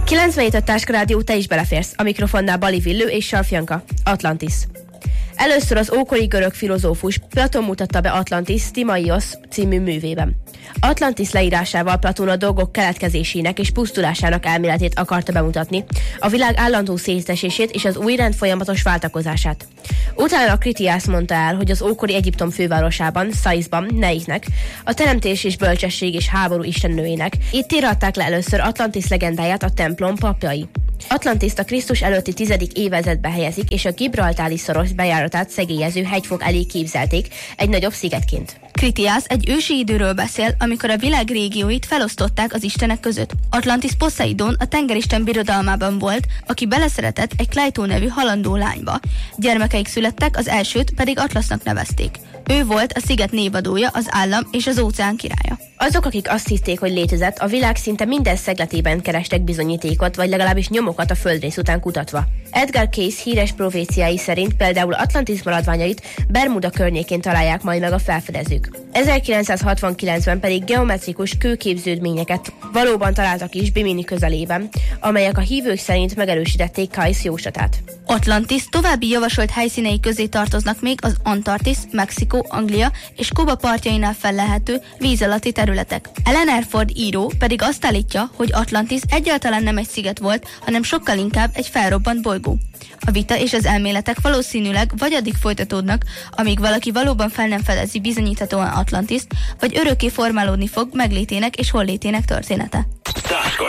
97 a Táska Rádió, te is beleférsz. A mikrofonnál Bali Villő és Salfjanka. Atlantis. Először az ókori görög filozófus Platon mutatta be Atlantis Timaios című művében. Atlantis leírásával Platón a dolgok keletkezésének és pusztulásának elméletét akarta bemutatni, a világ állandó szétesését és az új rend folyamatos váltakozását. Utána Kritiász mondta el, hogy az ókori Egyiptom fővárosában, Szaisban, Neithnek, a teremtés és bölcsesség és háború istennőjének, itt írhatták le először Atlantis legendáját a templom papjai. Atlantiszt a Krisztus előtti 10. évezredbe helyezik, és a Gibraltári szoros bejáratát szegélyező hegyfog elé képzelték egy nagyobb szigetként. Kritiász egy ősi időről beszél, amikor a világ régióit felosztották az istenek között. Atlantis Poszeidon a tengeristen birodalmában volt, aki beleszeretett egy Kleitó nevű halandó lányba. Gyermekeik születtek, az elsőt pedig Atlasznak nevezték. Ő volt a sziget névadója, az állam és az óceán királya. Azok, akik azt hiszték, hogy létezett, a világ szinte minden szegletében kerestek bizonyítékot, vagy legalábbis nyomokat a földrész után kutatva. Edgar Cayce híres proféciái szerint például Atlantis maradványait Bermuda környékén találják majd meg a felfedezők. 1969-ben pedig geometrikus kőképződményeket valóban találtak is Bimini közelében, amelyek a hívők szerint megerősítették Cayce jóslatát. Atlantis további javasolt helyszínei közé tartoznak még az Antarktisz, Mexikó, Anglia és Kuba partjainál fellelhető víz alatti területek. Ellen Erford író pedig azt állítja, hogy Atlantis egyáltalán nem egy sziget volt, hanem sokkal inkább egy felrobbant bolygó. A vita és az elméletek valószínűleg vagy addig folytatódnak, amíg valaki valóban fel nem fedezi bizonyíthatóan Atlantiszt, vagy örökké formálódni fog meglétének és hollétének története.